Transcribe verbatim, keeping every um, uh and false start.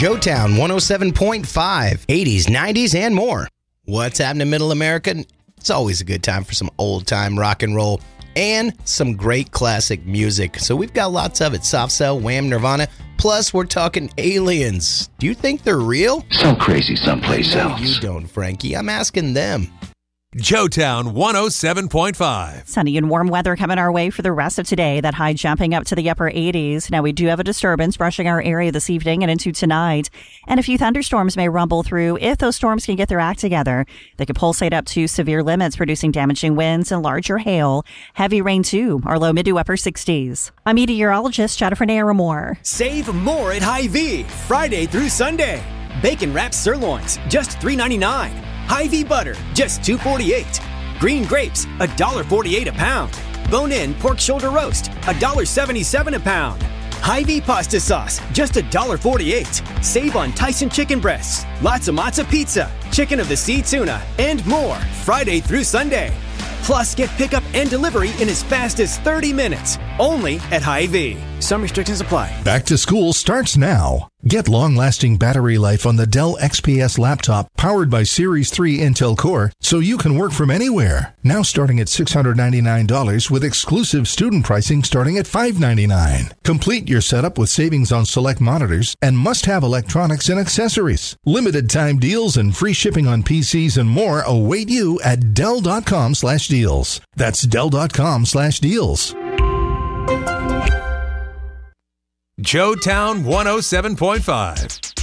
Joetown one oh seven point five, eighties, nineties, and more. What's happening in Middle America? It's always a good time for some old-time rock and roll and some great classic music. So we've got lots of it. Soft Cell, Wham, Nirvana. Plus, we're talking aliens. Do you think they're real? So crazy someplace no, else. You don't, Frankie. I'm asking them. Joetown one oh seven point five. Sunny and warm weather coming our way for the rest of today. That high jumping up to the upper eighties. Now, we do have a disturbance brushing our area this evening and into tonight. And a few thunderstorms may rumble through. If those storms can get their act together, they could pulsate up to severe limits, producing damaging winds and larger hail. Heavy rain, too. Our low mid to upper sixties. I'm meteorologist Jennifer Naramore. Save more at Hy-Vee, Friday through Sunday. Bacon wrapped sirloins, just three ninety-nine. Hy-Vee butter, just two forty-eight. Green grapes, one dollar forty-eight a pound. Bone-in pork shoulder roast, one dollar seventy-seven a pound. Hy-Vee pasta sauce, just one dollar forty-eight. Save on Tyson chicken breasts, lots of matzo pizza, chicken of the sea tuna, and more Friday through Sunday. Plus, get pickup and delivery in as fast as thirty minutes, only at Hy-Vee. Some restrictions apply. Back to school starts now. Get long-lasting battery life on the Dell X P S laptop powered by Series three Intel Core so you can work from anywhere. Now starting at six hundred ninety-nine dollars with exclusive student pricing starting at five hundred ninety-nine dollars. Complete your setup with savings on select monitors and must-have electronics and accessories. Limited time deals and free shipping on P Cs and more await you at Dell.com slash deals. That's Dell.com slash deals. Joetown one oh seven point five.